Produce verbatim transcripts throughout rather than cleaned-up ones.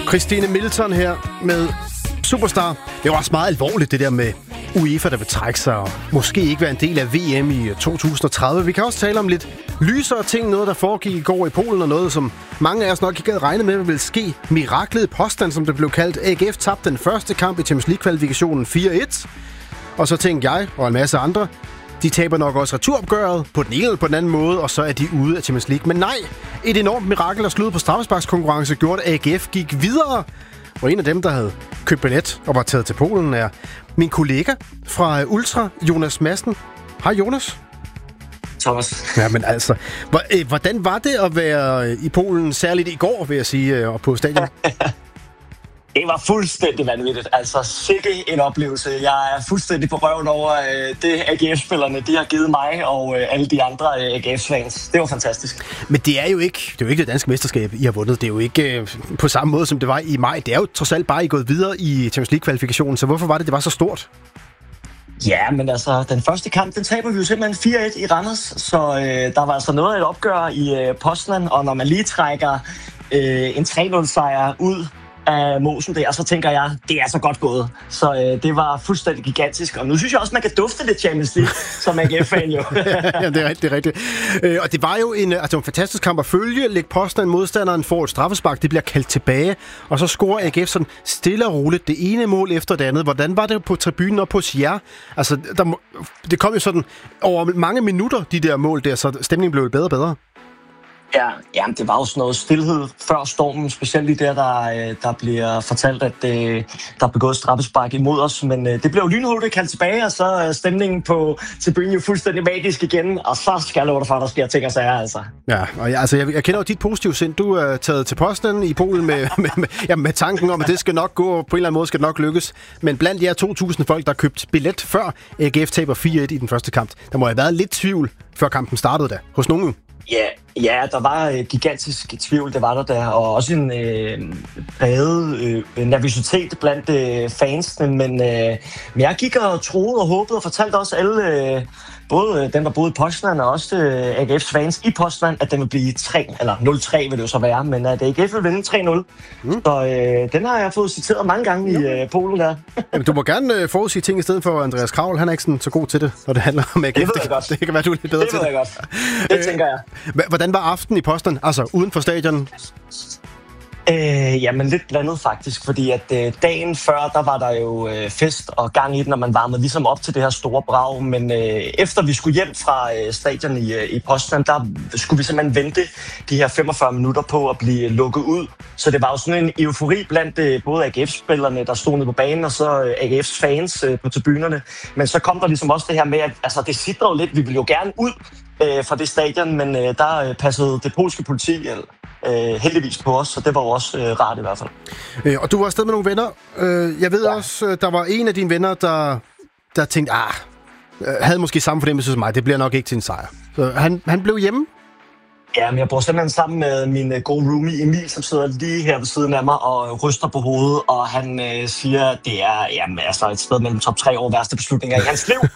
Christine Milton her med Superstar. Det var også meget alvorligt, det der med UEFA, der vil trække sig og måske ikke være en del af V M i to tusind og tredive. Vi kan også tale om lidt lysere ting, noget der foregik i går i Polen, og noget, som mange af os nok ikke havde regnet med, ville ske. Miraklet i Poznan, som det blev kaldt. A G F tabte den første kamp i Champions League-kvalifikationen fire et. Og så tænkte jeg og en masse andre, de taber nok også returopgøret på den ene eller på den anden måde, og så er de ude af Champions League. Men nej, et enormt mirakel, der sluttet på straffesparkskonkurrence, gjorde, at A G F gik videre. Og en af dem, der havde købt billet og var taget til Polen, er min kollega fra Ultra, Jonas Madsen. Hej Jonas. Thomas. Ja, men altså, hvordan var det at være i Polen, særligt i går, vil jeg sige, og på stadion? Det var fuldstændig vanvittigt. Altså, sikke en oplevelse. Jeg er fuldstændig på røven over øh, det, A G F-spillerne de har givet mig og øh, alle de andre øh, A G F-fans. Det var fantastisk. Men det er jo ikke det, er jo ikke det danske mesterskab, I har vundet. Det er jo ikke øh, på samme måde, som det var i maj. Det er jo trods alt bare, I gået videre i Champions League-kvalifikationen. Så hvorfor var det, det var så stort? Ja, men altså, den første kamp, den taber vi jo simpelthen fire et i Randers. Så øh, der var altså noget af et opgør i øh, Poznan, og når man lige trækker øh, en tre nul-sejr ud af Mosen der, så tænker jeg, det er så godt gået. Så øh, det var fuldstændig gigantisk. Og nu synes jeg også, man kan dufte lidt Champions League, som A G F-fan jo. Ja, det er rigtigt, det er rigtigt. Øh, og det var jo en, altså en fantastisk kamp at følge. Læg Poznan, modstanderen får et straffespark, det bliver kaldt tilbage, og så scorer A G F sådan stille og roligt det ene mål efter det andet. Hvordan var det på tribunen og på jer? Altså, der, det kom jo sådan over mange minutter, de der mål der, så stemningen blev bedre og bedre. Ja, jamen, det var jo sådan noget stillhed før stormen, specielt lige der, der, der bliver fortalt, at øh, der er begået straffespark imod os, men øh, det blev jo lynhurtigt kaldt tilbage, og så er stemningen på tribunen jo fuldstændig magisk igen, og så skal jeg love dig for, at der sker ting og sager, altså. Ja, og jeg, altså, jeg, jeg kender jo dit positive sind. Du er taget til Poznan i Polen med, med, med, ja, med tanken om, at det skal nok gå, på en eller anden måde skal det nok lykkes, men blandt jer to tusind folk, der købt billet før A G F taber fire et i den første kamp, der må have været lidt tvivl, før kampen startede da, hos nogen. Ja, ja, der var øh, gigantisk tvivl, det var der der, og også en øh, præget øh, nervøsitet blandt øh, fansene, men, øh, men jeg gik og troede og håbede og fortalte også alle, øh, både øh, dem, der boede i Poznan og også øh, A G F's fans i Poznan, at den ville blive tre, eller nul tre vil det jo så være, men at A G F ville vinde tre nul. Mm. Så øh, den har jeg fået citeret mange gange i øh, Polen der. Jamen, du må gerne øh, forudsige ting i stedet for Andreas Kravl, han er ikke sådan så god til det, når det handler om A G F. Det ved jeg godt. Det kan være, du er lidt bedre det til det. Det ved jeg godt. Det tænker jeg. Hvordan var aftenen i Poznan, altså uden for stadion? Øh, jamen lidt blandet faktisk, fordi at øh, dagen før, der var der jo øh, fest og gang i den, og man varmede ligesom op til det her store brag, men øh, efter vi skulle hjem fra øh, stadion i, øh, i Poznan, der skulle vi simpelthen vente de her femogfyrre minutter på at blive lukket ud, så det var jo sådan en eufori blandt øh, både A G F-spillerne, der stod nede på banen, og så øh, A G F's fans øh, på tribunerne, men så kom der ligesom også det her med, at altså, det sidder jo lidt, vi ville jo gerne ud øh, fra det stadion, men øh, der øh, passede det polske politi eller Uh, heldigvis på os, så det var jo også uh, rart i hvert fald. Øh, og du var afsted med nogle venner. Øh, jeg ved ja. også, der var en af dine venner, der, der tænkte, ah, havde måske samme fornemmelse som mig, det bliver nok ikke til en sejr. Så han, han blev hjemme? Ja, men jeg bor simpelthen sammen med min uh, gode roomie Emil, som sidder lige her ved siden af mig og ryster på hovedet, og han uh, siger, at det er jamen, altså et sted mellem top tre år værste beslutninger i hans liv.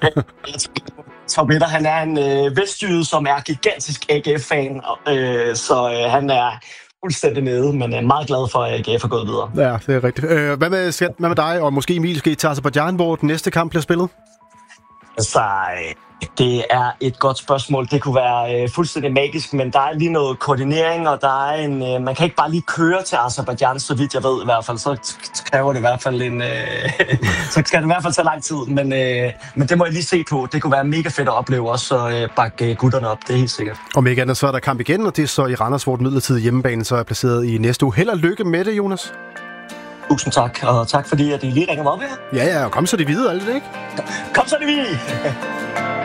Tom Etter, han er en øh, vestjyde, som er gigantisk A G F-fan, øh, så øh, han er fuldstændig nede, men er meget glad for, at A G F er gået videre. Ja, det er rigtigt. Øh, hvad, med, hvad med dig, og måske Emil, skal I til Aserbajdsjan, hvor den næste kamp bliver spillet? Altså, det er et godt spørgsmål. Det kunne være øh, fuldstændig magisk, men der er lige noget koordinering, og der er en, øh, man kan ikke bare lige køre til Aserbajdsjan, så vidt jeg ved i hvert fald. Så kræver det i hvert fald en, øh, så skal det i hvert fald tage lang tid, men, øh, men det må jeg lige se på. Det kunne være mega fedt at opleve også, så øh, bakke gutterne op, det er helt sikkert. Og med ikke andet, så er der kamp igen, og det er så i Randers, hvor den midlertidige hjemmebane så er placeret i næste uge. Held og lykke med det, Jonas. Tusind tak, og tak fordi, at I lige ringer mig op her. Ja, ja, og kom så det videre, alt det, ikke? Kom så det videre!